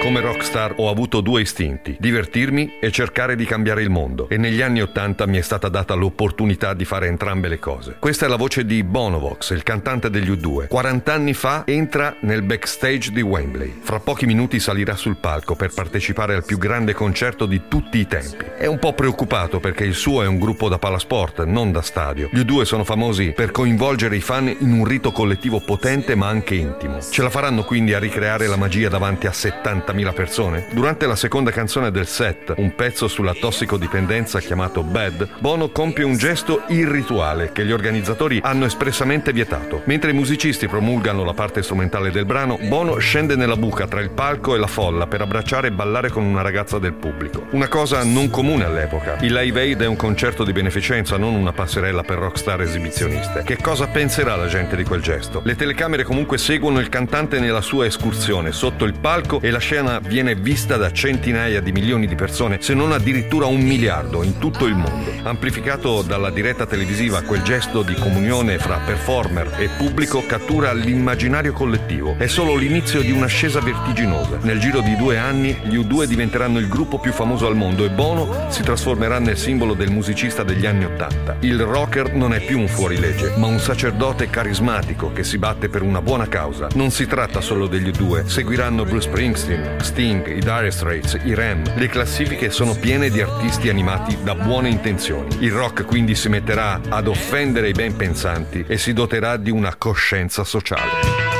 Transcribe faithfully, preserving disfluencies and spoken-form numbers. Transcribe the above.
Come rockstar ho avuto due istinti: divertirmi e cercare di cambiare il mondo, e negli anni ottanta mi è stata data l'opportunità di fare entrambe le cose. Questa è la voce di Bono Vox, il cantante degli U due. quaranta anni fa entra nel backstage di Wembley. Fra pochi minuti salirà sul palco per partecipare al più grande concerto di tutti i tempi. È un po' preoccupato perché il suo è un gruppo da palasport, non da stadio. Gli U due sono famosi per coinvolgere i fan in un rito collettivo potente ma anche intimo. Ce la faranno quindi a ricreare la magia davanti a settantamila persone? Durante la seconda canzone del set, un pezzo sulla tossicodipendenza chiamato Bad, Bono compie un gesto irrituale che gli organizzatori hanno espressamente vietato. Mentre i musicisti promulgano la parte strumentale del brano, Bono scende nella buca tra il palco e la folla per abbracciare e ballare con una ragazza del pubblico. Una cosa non comune all'epoca. Il Live Aid è un concerto di beneficenza, non una passerella per rockstar esibizioniste. Che cosa penserà la gente di quel gesto? Le telecamere comunque seguono il cantante nella sua escursione sotto il palco e la scena viene vista da centinaia di milioni di persone, se non addirittura un miliardo in tutto il mondo. Amplificato dalla diretta televisiva, quel gesto di comunione fra performer e pubblico cattura l'immaginario collettivo. È solo l'inizio di un'ascesa vertiginosa. Nel giro di due anni gli U due diventeranno il gruppo più famoso al mondo e Bono si trasformerà nel simbolo del musicista degli anni ottanta. Il rocker non è più un fuorilegge, ma un sacerdote carismatico che si batte per una buona causa. Non si tratta solo degli U due, seguiranno Bruce Springsteen, Sting, i Dire Straits, i Rem. Le classifiche sono piene di artisti animati da buone intenzioni. Il rock quindi si metterà ad offendere i ben pensanti e si doterà di una coscienza sociale.